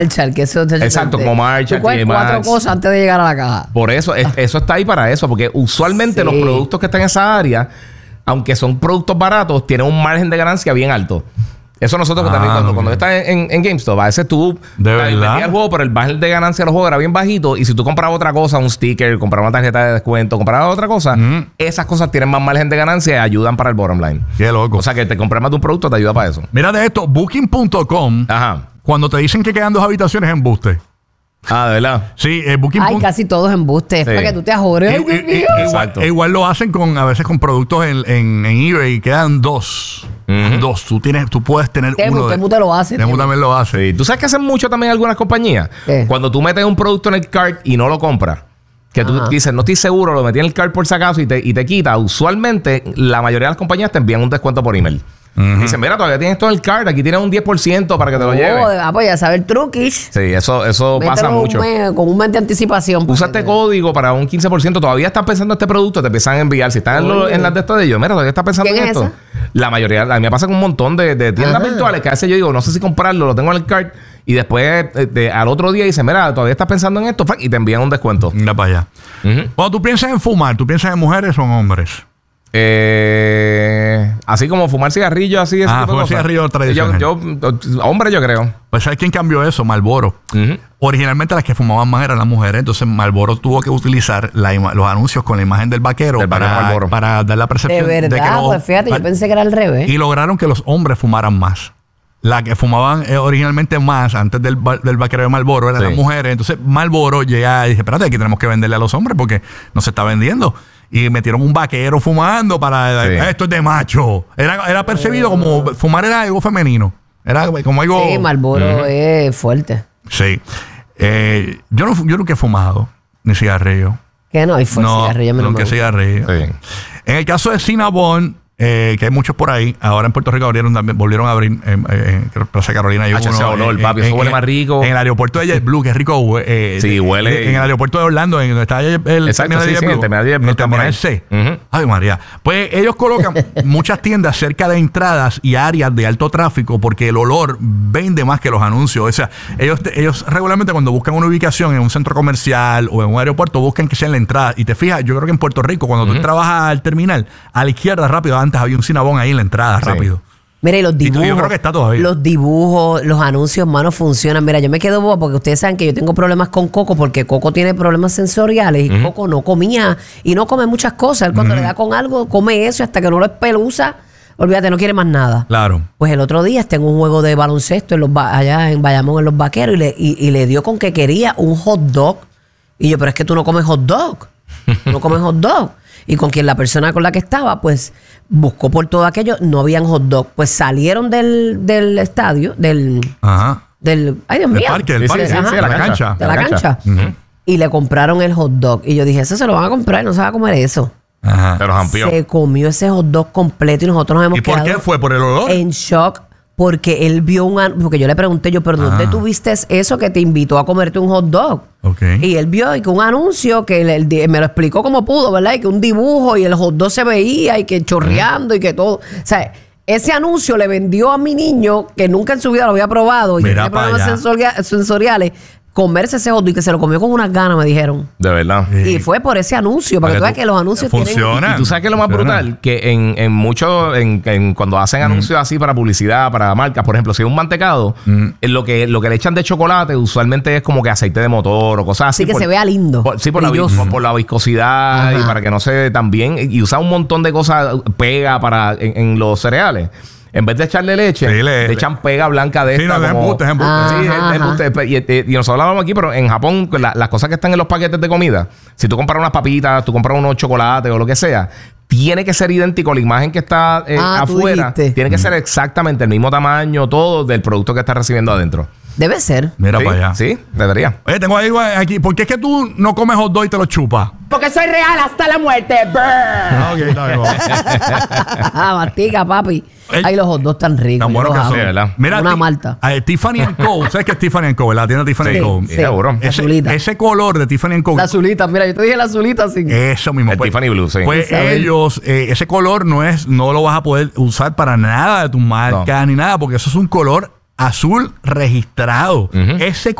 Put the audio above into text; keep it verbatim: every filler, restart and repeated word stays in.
El char, que eso es Exacto, como March, Tú coges cuatro cosas antes de llegar a la caja. Por eso, es, eso está ahí para eso. Porque usualmente Sí. los productos que están en esa área, aunque son productos baratos, tienen un margen de ganancia bien alto. Eso nosotros Ah, también, cuando, ok. cuando estás en, en, en GameStop, a veces tú ¿De vendías verdad? el juego, pero el margen de ganancia de los juegos era bien bajito. Y si tú comprabas otra cosa, un sticker, comprabas una tarjeta de descuento, comprabas otra cosa, Mm. esas cosas tienen más margen de ganancia y ayudan para el bottom line. Qué loco. O sea, que te compras más de un producto te ayuda para eso. Mira de esto, booking punto com, Ajá. cuando te dicen que quedan dos habitaciones, es embuste. Ah, de verdad. Sí, eh, booking. Ay, casi todos embustes. Sí. Para que tú te ajores. E- Ay, Dios e- e- mío. igual, Exacto. e igual lo hacen con a veces con productos en, en, en eBay y quedan dos. Ujú. Dos. Tú tienes, tú puedes tener Temu, uno. de- Temu te lo hace, Temu Temu. también lo hace. Sí. ¿Tú sabes que hacen mucho también algunas compañías? ¿Qué? Cuando tú metes un producto en el cart y no lo compras. Que tú Ajá. dices, no estoy seguro, lo metí en el cart por si acaso y te, y te quita. Usualmente, la mayoría de las compañías te envían un descuento por email. Dicen, mira, todavía tienes todo el cart, aquí tienes un diez por ciento para que te lo Oh, lleves. ah, pues ya saber truquish. Sí, eso, eso pasa Mételo un mucho. mes, con un mes de anticipación. Usa este código para un quince por ciento. Todavía estás pensando en este producto, te empiezan a enviar. Si estás en, lo- Oye. en las de estos de ellos, mira, todavía estás pensando ¿Quién en es esto. esa? La mayoría, a mí me pasa con un montón de, de tiendas Ajá. virtuales que a veces yo digo, no sé si comprarlo, lo tengo en el cart. Y después, eh, de- al otro día, dice, mira, todavía estás pensando en esto, fuck, y te envían un descuento. Mira para allá. Ujú. Cuando tú piensas en fumar, ¿tú piensas en mujeres o en hombres? Eh, así como fumar cigarrillo, así. ese Ah, tipo de fumar cosas. cigarrillo tradicional. Yo, yo, hombre, yo creo. Pues ¿sabes quién cambió eso? Marlboro. Ujú. Originalmente las que fumaban más eran las mujeres, entonces Marlboro tuvo que utilizar la ima- los anuncios con la imagen del vaquero, Del vaquero para, Marlboro. para dar la De percepción de, que verdad, los, pues fíjate, yo pensé que era al revés. y lograron que los hombres fumaran más. La que fumaban eh, originalmente más antes del, va- del vaquero de Marlboro eran Sí. las mujeres. Entonces Marlboro llega y dice, espérate, aquí tenemos que venderle a los hombres porque no se está vendiendo. Y metieron un vaquero fumando para... Sí. Esto es de macho. Era, era percibido como... Fumar era algo femenino. Era como algo... Sí, Marlboro es fuerte. Sí. Eh, yo, no, fu- yo nunca he fumado ni cigarrillo. Que no, y fue no, cigarrillo. a mí no me nunca gusta. cigarrillo. Sí. En el caso de Cinnabon, eh, que hay muchos por ahí, ahora en Puerto Rico abrieron también, volvieron a abrir en eh, en Plaza Carolina. Hay Ah, ese uno, olor, eh, papi, en- eso huele en- más rico. En el aeropuerto de JetBlue, que es rico. eh, Sí, de- huele- de- En el aeropuerto de Orlando, en donde está el, el Exacto, terminal sí, de sí, JetBlue. el terminal de JetBlue El está por terminal ahí. C. Ujú. Ay, María. Pues ellos colocan muchas tiendas cerca de entradas y áreas de alto tráfico porque el olor vende más que los anuncios. O sea, ellos, te- ellos regularmente cuando buscan una ubicación en un centro comercial o en un aeropuerto, buscan que sea en la entrada. Y te fijas, yo creo que en Puerto Rico, cuando tú trabajas al terminal, a la izquierda rápido, antes había un Cinnabon ahí en la entrada, Sí. rápido. Mira, y los tú- yo dibujos. creo que está todavía. Los dibujos, los anuncios, mano, funcionan. Mira, yo me quedo boba porque ustedes saben que yo tengo problemas con Coco porque Coco tiene problemas sensoriales y Coco no comía y no come muchas cosas. Él cuando le da con algo, come eso y hasta que no lo espeluza, olvídate, no quiere más nada. Claro. Pues el otro día está en un juego de baloncesto en los ba- allá en Bayamón, en Los Vaqueros, y le, y, y le dio con que quería un hot dog. Y yo, pero es que tú no comes hot dog. Tú no comes hot dog. Y con quien la persona con la que estaba, pues buscó por todo aquello, no habían hot dog. Pues salieron del, del estadio, del, Ajá. del. Ay, Dios Del mío. parque, del Sí, sí, parque. sí, Ajá. sí, de la cancha. De la cancha. Ujú. Y le compraron el hot dog. Y yo dije, eso se lo van a comprar, no se va a comer eso. Ajá. Te los amplió. Se comió ese hot dog completo y nosotros nos hemos ¿Y por quedado qué fue? ¿Por el olor? en shock porque él vio un... an- Porque yo le pregunté yo, ¿pero dónde Ah. tú viste eso que te invitó a comerte un hot dog? Ok. Y él vio y que un anuncio que le- el di- me lo explicó como pudo, ¿verdad? Y que un dibujo y el hot dog se veía y que chorreando y que todo. O sea, ese anuncio le vendió a mi niño que nunca en su vida lo había probado y Mira tiene pa' problemas allá. sensoria- sensoriales. Comerse ese hot dog y que se lo comió con unas ganas, me dijeron. De verdad. Sí. Y fue por ese anuncio, para que tú veas que los anuncios Funciona. tienen... Y tú sabes que lo más Funciona. brutal, que en, en muchos, en, en- cuando hacen anuncios así para publicidad, para marcas, por ejemplo, si es un mantecado, en lo que lo que le echan de chocolate usualmente es como que aceite de motor o cosas así. Así que por- se vea lindo. por- sí, por la, vi- brilloso. por, por la viscosidad Ajá. y para que no se ve tan bien. Y usa un montón de cosas, pega para en, en los cereales. En vez de echarle leche, Sí, le- le, echan pega blanca de Sí, esta. no, es como- embuste, es embuste. Ah. Sí, es- Ajá, es embuste. Y, y- y nosotros hablábamos aquí, pero en Japón, la- las cosas que están en los paquetes de comida, si tú compras unas papitas, tú compras unos chocolates o lo que sea, tiene que ser idéntico. La imagen que está eh, Ah, tú afuera dijiste. tiene que ser exactamente el mismo tamaño, todo del producto que estás recibiendo adentro. Debe ser. Mira ¿Sí? para allá. Sí, debería. Oye, tengo ahí aquí. ¿Por qué es que tú no comes hot dog y te lo chupas? Porque soy real hasta la muerte. Brr. Ah, ok, está bien. Ah, mastica, papi. El- Ay, los hot dogs tan ricos. Tan yo bueno los que amo. son. ¿verdad? Mira, Una ti- malta. a Tiffany and Co. ¿Sabes qué es Tiffany and Co? La tienda Tiffany Sí, and Co. sí, seguro. La Ese, azulita. ese color de Tiffany and Co. La azulita, mira, yo te dije la azulita sin. Eso mismo. El Tiffany Blue, sí. Pues Isabel. ellos, eh, ese color no es, no lo vas a poder usar para nada de tu marca ni nada, porque eso es un color azul registrado. Ujú. Ese